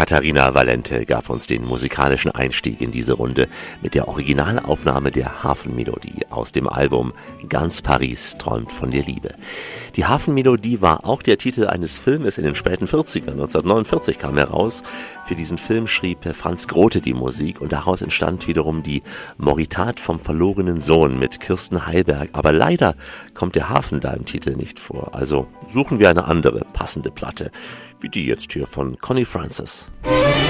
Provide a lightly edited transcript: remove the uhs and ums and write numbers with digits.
Katharina Valente gab uns den musikalischen Einstieg in diese Runde mit der Originalaufnahme der Hafenmelodie aus dem Album Ganz Paris träumt von der Liebe. Die Hafenmelodie war auch der Titel eines Filmes in den späten 40ern. 1949 kam heraus. Für diesen Film schrieb Franz Grote die Musik und daraus entstand wiederum die Moritat vom verlorenen Sohn mit Kirsten Heilberg. Aber leider kommt der Hafen da im Titel nicht vor. Also suchen wir eine andere passende Platte, wie die jetzt hier von Connie Francis.